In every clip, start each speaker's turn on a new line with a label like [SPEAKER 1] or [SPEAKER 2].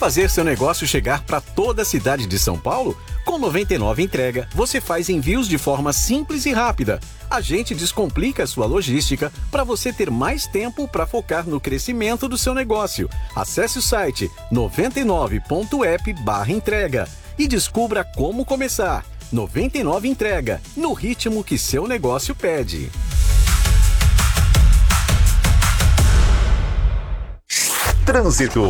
[SPEAKER 1] fazer seu negócio chegar para toda a cidade de São Paulo? Com 99 Entrega, você faz envios de forma simples e rápida. A gente descomplica a sua logística para você ter mais tempo para focar no crescimento do seu negócio. Acesse o site 99.app/entrega e descubra como começar. 99 Entrega, no ritmo que seu negócio pede.
[SPEAKER 2] Trânsito.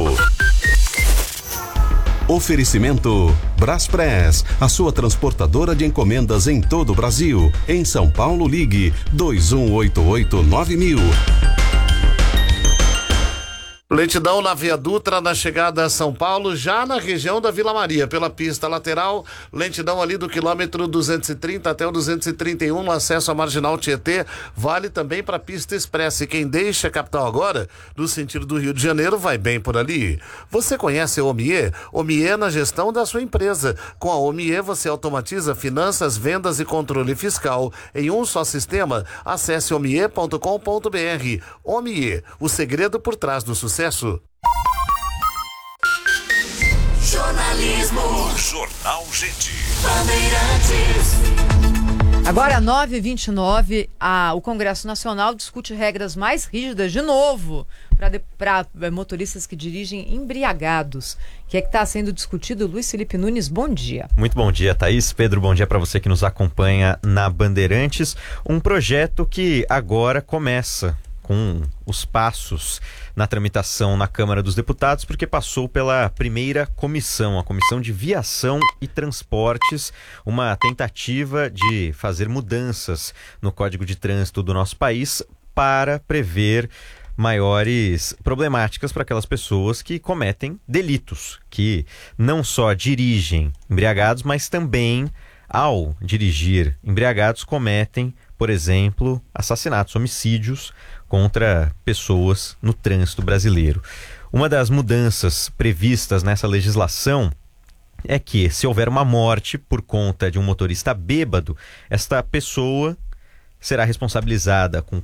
[SPEAKER 2] Oferecimento Braspress, a sua transportadora de encomendas em todo o Brasil. Em São Paulo, ligue 2188-9000.
[SPEAKER 3] Lentidão na Via Dutra, na chegada a São Paulo, já na região da Vila Maria, pela pista lateral, lentidão ali do quilômetro 230 até o 231 no acesso à Marginal Tietê, vale também para a pista expressa. E quem deixa a capital agora, no sentido do Rio de Janeiro, vai bem por ali. Você conhece a Omie? Omie na gestão da sua empresa. Com a Omie você automatiza finanças, vendas e controle fiscal em um só sistema. Acesse omie.com.br. Omie, o segredo por trás do sucesso.
[SPEAKER 4] Jornalismo.
[SPEAKER 5] Jornal Gente.
[SPEAKER 4] Bandeirantes.
[SPEAKER 6] Agora, 9h29, o Congresso Nacional discute regras mais rígidas de novo para motoristas que dirigem embriagados. O que é que está sendo discutido? Luiz Felipe Nunes, bom dia.
[SPEAKER 7] Muito bom dia, Thaís. Pedro, bom dia para você que nos acompanha na Bandeirantes. Um projeto que agora começa com os passos na tramitação na Câmara dos Deputados, porque passou pela primeira comissão, a Comissão de Viação e Transportes, uma tentativa de fazer mudanças no Código de Trânsito do nosso país para prever maiores problemáticas para aquelas pessoas que cometem delitos, que não só dirigem embriagados, mas também, ao dirigir embriagados, cometem, por exemplo, assassinatos, homicídios contra pessoas no trânsito brasileiro. Uma das mudanças previstas nessa legislação é que, se houver uma morte por conta de um motorista bêbado, esta pessoa será responsabilizada com R$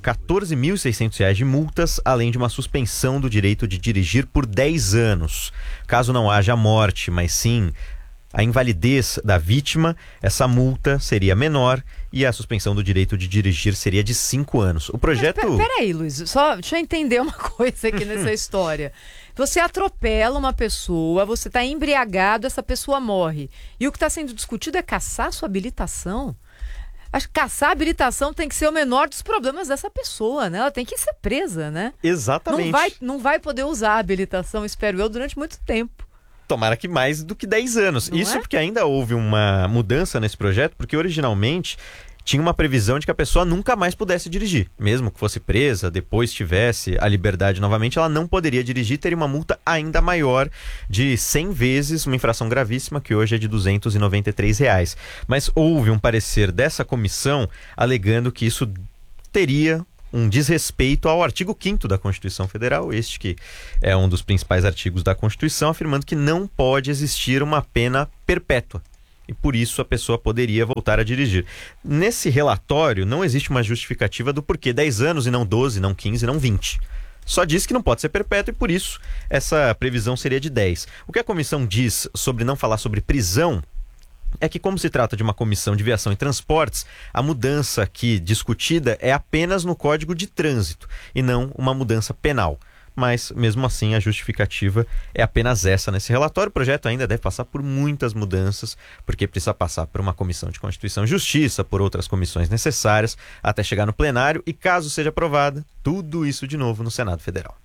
[SPEAKER 7] 14.600 de multas, além de uma suspensão do direito de dirigir por 10 anos. Caso não haja morte, mas sim a invalidez da vítima, essa multa seria menor e a suspensão do direito de dirigir seria de 5 anos. O projeto...
[SPEAKER 6] Peraí, Luiz, só deixa eu entender uma coisa aqui nessa história. Você atropela uma pessoa, você está embriagado, essa pessoa morre. E o que está sendo discutido é cassar sua habilitação? Acho que cassar a habilitação tem que ser o menor dos problemas dessa pessoa, né? Ela tem que ser presa, né?
[SPEAKER 7] Exatamente.
[SPEAKER 6] Não vai poder usar a habilitação, espero eu, durante muito tempo.
[SPEAKER 7] Tomara que mais do que 10 anos.
[SPEAKER 6] Não
[SPEAKER 7] Isso
[SPEAKER 6] é?
[SPEAKER 7] porque ainda houve uma mudança nesse projeto, porque originalmente tinha uma previsão de que a pessoa nunca mais pudesse dirigir. Mesmo que fosse presa, depois tivesse a liberdade novamente, ela não poderia dirigir, teria uma multa ainda maior de 100 vezes uma infração gravíssima, que hoje é de R$ 293. Mas houve um parecer dessa comissão alegando que isso teria um desrespeito ao artigo 5º da Constituição Federal, este que é um dos principais artigos da Constituição, afirmando que não pode existir uma pena perpétua. E por isso a pessoa poderia voltar a dirigir. Nesse relatório não existe uma justificativa do porquê 10 anos e não 12, não 15, não 20. Só diz que não pode ser perpétuo e por isso essa previsão seria de 10. O que a comissão diz sobre não falar sobre prisão é que, como se trata de uma comissão de viação e transportes, a mudança aqui discutida é apenas no Código de Trânsito e não uma mudança penal. Mas, mesmo assim, a justificativa é apenas essa nesse relatório. O projeto ainda deve passar por muitas mudanças, porque precisa passar por uma comissão de Constituição e Justiça, por outras comissões necessárias, até chegar no plenário e, caso seja aprovada, tudo isso de novo no Senado Federal.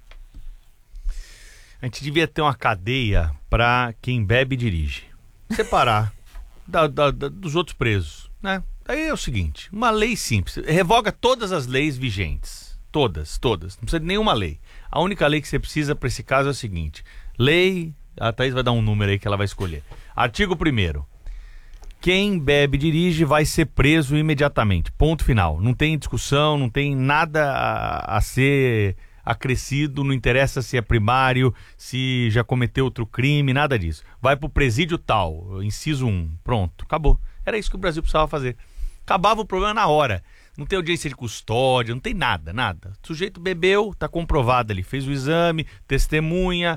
[SPEAKER 8] A gente devia ter uma cadeia para quem bebe e dirige. Separar dos outros presos, né? Aí é o seguinte, uma lei simples, revoga todas as leis vigentes, todas, não precisa de nenhuma lei. A única lei que você precisa para esse caso é o seguinte, lei, a Thaís vai dar um número aí que ela vai escolher. Artigo 1º, quem bebe e dirige vai ser preso imediatamente, ponto final, não tem discussão, não tem nada a ser acrescido, não interessa se é primário, se já cometeu outro crime, nada disso. Vai pro presídio tal, inciso 1, pronto, acabou. Era isso que o Brasil precisava fazer. Acabava o problema na hora. Não tem audiência de custódia, não tem nada. O sujeito bebeu, tá comprovado ali, fez o exame, testemunha,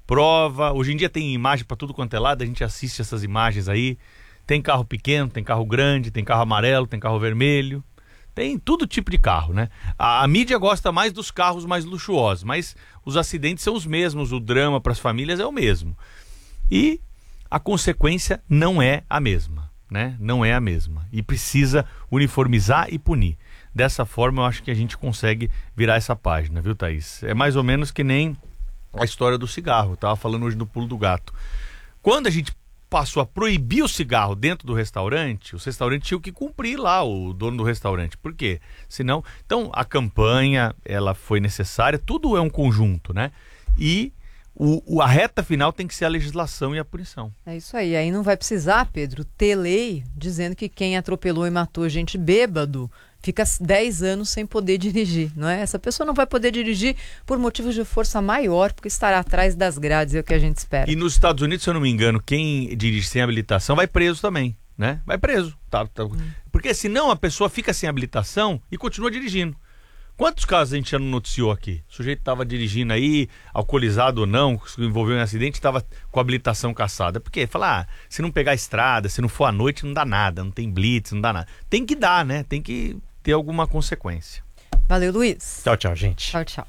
[SPEAKER 8] prova. Hoje em dia tem imagem para tudo quanto é lado, a gente assiste essas imagens aí. Tem carro pequeno, tem carro grande, tem carro amarelo, tem carro vermelho. Tem todo tipo de carro, né? A mídia gosta mais dos carros mais luxuosos, mas os acidentes são os mesmos, o drama para as famílias é o mesmo. E a consequência não é a mesma, né? Não é a mesma. E precisa uniformizar e punir. Dessa forma, eu acho que a gente consegue virar essa página, viu, Thaís? É mais ou menos que nem a história do cigarro. Eu tava falando hoje no Pulo do Gato. Quando a gente passou a proibir o cigarro dentro do restaurante, os restaurantes tinham que cumprir lá, o dono do restaurante. Por quê? Senão, então, a campanha, ela foi necessária, tudo é um conjunto, né? E a reta final tem que ser a legislação e a punição.
[SPEAKER 6] É isso aí. Aí não vai precisar, Pedro, ter lei dizendo que quem atropelou e matou gente bêbado fica 10 anos sem poder dirigir, não é? Essa pessoa não vai poder dirigir por motivos de força maior, porque estará atrás das grades, é o que a gente espera.
[SPEAKER 8] E nos Estados Unidos, se eu não me engano, quem dirige sem habilitação vai preso também, né? Vai preso. Tá. Porque senão a pessoa fica sem habilitação e continua dirigindo. Quantos casos a gente já não noticiou aqui? O sujeito estava dirigindo aí, alcoolizado ou não, se envolveu em um acidente, estava com a habilitação cassada. Por quê? Fala, se não pegar a estrada, se não for à noite, não dá nada, não tem blitz, não dá nada. Tem que dar, né? Tem que ter alguma consequência.
[SPEAKER 6] Valeu, Luiz.
[SPEAKER 7] Tchau, tchau, gente.
[SPEAKER 6] Tchau, tchau.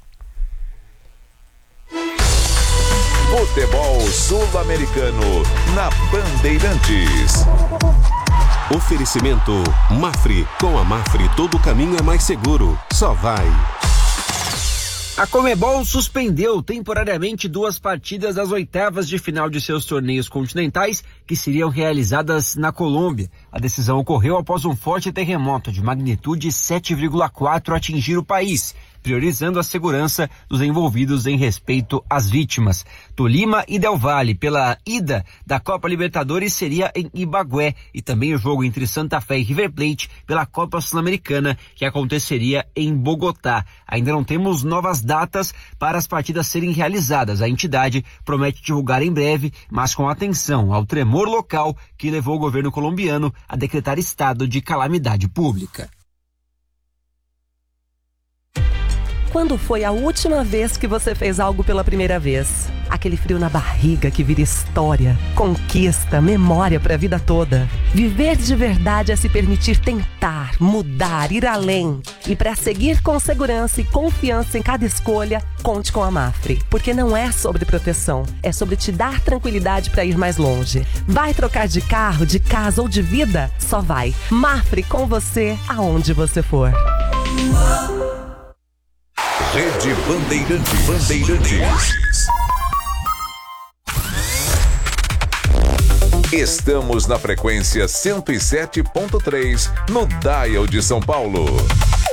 [SPEAKER 5] Futebol Sul-Americano na Bandeirantes.
[SPEAKER 2] Oferecimento Mafre. Com a Mafre, todo caminho é mais seguro. Só vai.
[SPEAKER 9] A Conmebol suspendeu temporariamente 2 partidas das oitavas de final de seus torneios continentais que seriam realizadas na Colômbia. A decisão ocorreu após um forte terremoto de magnitude 7,4 atingir o país, priorizando a segurança dos envolvidos em respeito às vítimas. Tolima e Del Valle, pela ida da Copa Libertadores, seria em Ibagué, e também o jogo entre Santa Fé e River Plate pela Copa Sul-Americana, que aconteceria em Bogotá. Ainda não temos novas datas para as partidas serem realizadas. A entidade promete divulgar em breve, mas com atenção ao tremor local que levou o governo colombiano a decretar estado de calamidade pública.
[SPEAKER 10] Quando foi a última vez que você fez algo pela primeira vez? Aquele frio na barriga que vira história, conquista, memória para a vida toda. Viver de verdade é se permitir tentar, mudar, ir além. E para seguir com segurança e confiança em cada escolha, conte com a Mafre. Porque não é sobre proteção, é sobre te dar tranquilidade para ir mais longe. Vai trocar de carro, de casa ou de vida? Só vai. Mafre com você, aonde você for.
[SPEAKER 5] Rede Bandeirantes. Estamos na frequência 107.3 no Dial de São Paulo.